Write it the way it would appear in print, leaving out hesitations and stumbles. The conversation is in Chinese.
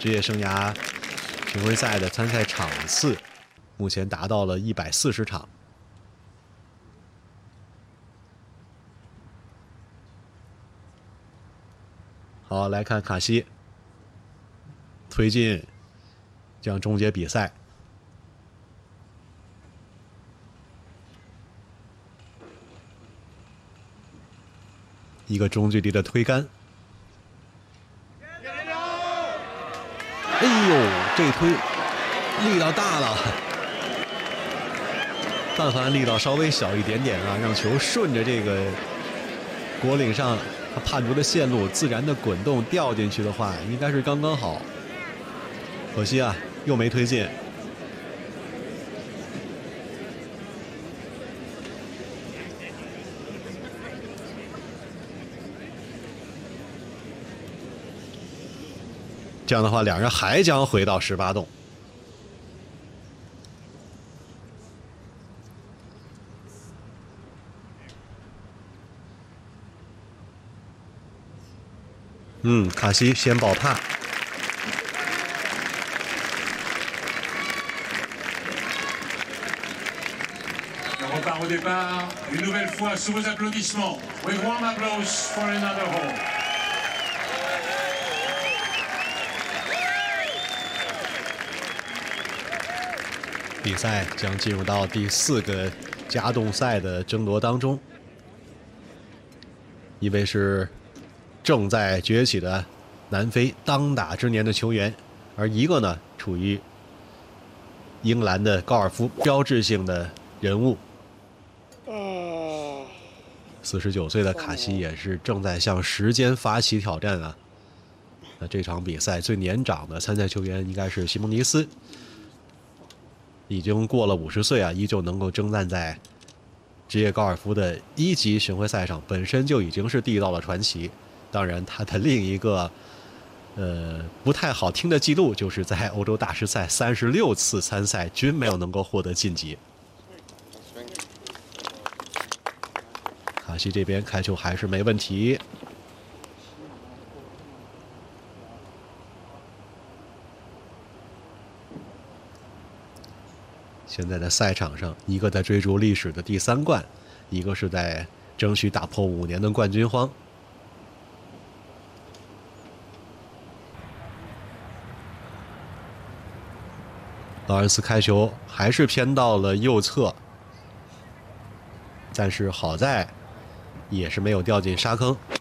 职业生涯巡回赛的参赛场次，目前达到了140场。好，来看卡西推进，将终结比赛。一个中距离的推杆，哎呦，这推力道大了，但凡力道稍微小一点点啊，让球顺着这个果岭上他判出的线路自然的滚动掉进去的话，应该是刚刚好。可惜啊，又没推进。这样的话，两人还将回到18洞。卡西先爆踏。 On repart au départ, une nouvelle fois sous vos applaudissements. With warm applause for another hole. 比赛将进入到第4个加洞赛的争夺当中，一位是正在崛起的南非当打之年的球员，而一个呢处于英格兰的高尔夫标志性的人物。49岁的卡西也是正在向时间发起挑战啊。那这场比赛最年长的参赛球员应该是西蒙尼斯，已经过了50岁啊，依旧能够征战在职业高尔夫的1级巡回赛上，本身就已经是地道的传奇。当然，他的另一个不太好听的记录，就是在欧洲大师赛36次参赛均没有能够获得晋级。卡西这边开球还是没问题。现在的赛场上，一个在追逐历史的第3冠，一个是在争取打破5年的冠军荒。劳伦斯开球还是偏到了右侧，但是好在也是没有掉进沙坑。